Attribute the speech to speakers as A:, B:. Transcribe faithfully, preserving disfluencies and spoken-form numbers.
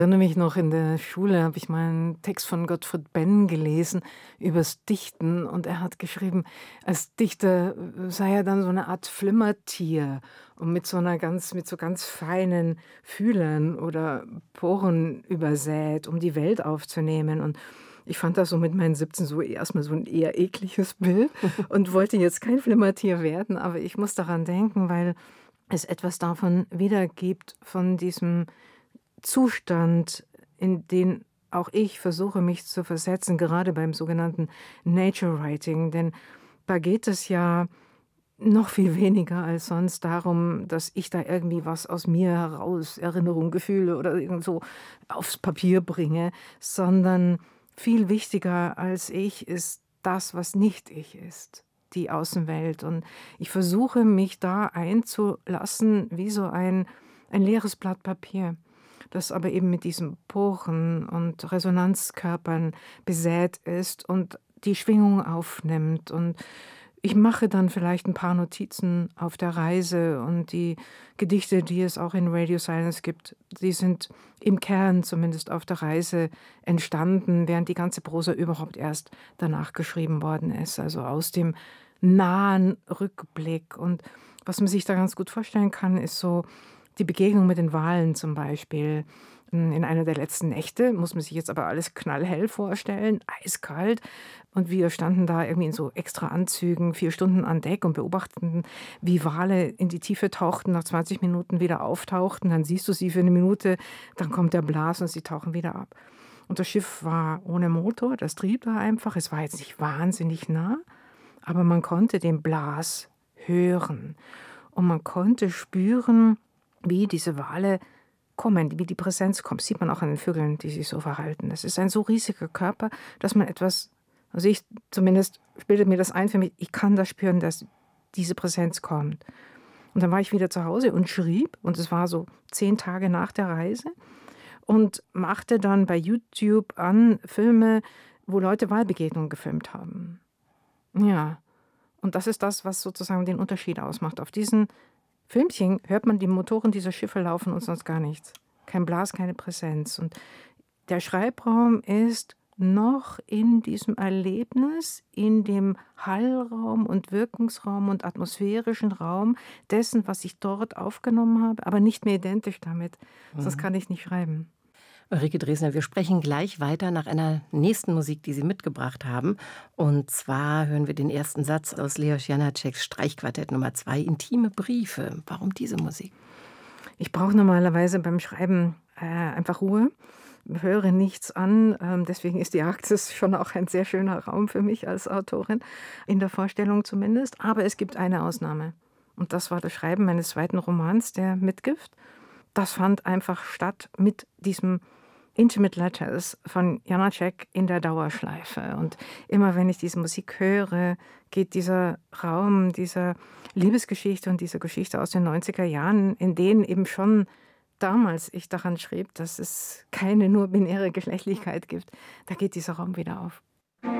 A: Ich erinnere mich noch, in der Schule habe ich mal einen Text von Gottfried Benn gelesen übers Dichten, und er hat geschrieben, als Dichter äh, sei er dann so eine Art Flimmertier und mit so einer ganz mit so ganz feinen Fühlern oder Poren übersät, um die Welt aufzunehmen. Und ich fand das so mit meinen siebzehn so erstmal so ein eher ekliges Bild und wollte jetzt kein Flimmertier werden, aber ich muss daran denken, weil es etwas davon wiedergibt, von diesem Zustand, in den auch ich versuche, mich zu versetzen, gerade beim sogenannten Nature Writing. Denn da geht es ja noch viel weniger als sonst darum, dass ich da irgendwie was aus mir heraus, Erinnerung, Gefühle oder irgend so aufs Papier bringe, sondern viel wichtiger als ich ist das, was nicht ich ist, die Außenwelt. Und ich versuche, mich da einzulassen wie so ein, ein leeres Blatt Papier, das aber eben mit diesen Poren und Resonanzkörpern besät ist und die Schwingung aufnimmt. Und ich mache dann vielleicht ein paar Notizen auf der Reise, und die Gedichte, die es auch in Radio Silence gibt, die sind im Kern zumindest auf der Reise entstanden, während die ganze Prosa überhaupt erst danach geschrieben worden ist, also aus dem nahen Rückblick. Und was man sich da ganz gut vorstellen kann, ist so die Begegnung mit den Walen zum Beispiel. In einer der letzten Nächte muss man sich jetzt aber alles knallhell vorstellen, eiskalt. Und wir standen da irgendwie in so extra Anzügen, vier Stunden an Deck und beobachteten, wie Wale in die Tiefe tauchten, nach zwanzig Minuten wieder auftauchten. Dann siehst du sie für eine Minute, dann kommt der Blas und sie tauchen wieder ab. Und das Schiff war ohne Motor, das trieb da einfach. Es war jetzt nicht wahnsinnig nah, aber man konnte den Blas hören. Und man konnte spüren, wie diese Wale kommen, wie die Präsenz kommt. Das sieht man auch an den Vögeln, die sich so verhalten. Es ist ein so riesiger Körper, dass man etwas, also ich zumindest bildet mir das ein für mich, ich kann das spüren, dass diese Präsenz kommt. Und dann war ich wieder zu Hause und schrieb, und es war so zehn Tage nach der Reise, und machte dann bei YouTube an Filme, wo Leute Wahlbegegnungen gefilmt haben. Ja, und das ist das, was sozusagen den Unterschied ausmacht. Auf diesen Filmchen hört man die Motoren dieser Schiffe laufen und sonst gar nichts. Kein Blas, keine Präsenz. Und der Schreibraum ist noch in diesem Erlebnis, in dem Hallraum und Wirkungsraum und atmosphärischen Raum dessen, was ich dort aufgenommen habe, aber nicht mehr identisch damit. Sonst kann ich nicht schreiben.
B: Ulrike Dresner, wir sprechen gleich weiter nach einer nächsten Musik, die Sie mitgebracht haben. Und zwar hören wir den ersten Satz aus Leos Janáčeks Streichquartett Nummer zwei, Intime Briefe. Warum diese Musik?
A: Ich brauche normalerweise beim Schreiben äh, einfach Ruhe, höre nichts an. Ähm, deswegen ist die Arktis schon auch ein sehr schöner Raum für mich als Autorin, in der Vorstellung zumindest. Aber es gibt eine Ausnahme. Und das war das Schreiben meines zweiten Romans, der Mitgift. Das fand einfach statt mit diesem Intimate Letters von Janáček in der Dauerschleife. Und immer wenn ich diese Musik höre, geht dieser Raum dieser Liebesgeschichte und dieser Geschichte aus den neunziger Jahren, in denen eben schon damals ich daran schrieb, dass es keine nur binäre Geschlechtlichkeit gibt, da geht dieser Raum wieder auf.